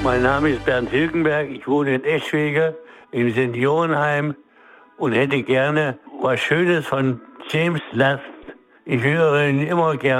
Mein Name ist Bernd Hilgenberg, ich wohne in Eschwege im Seniorenheim und hätte gerne was Schönes von James Last. Ich höre ihn immer gerne.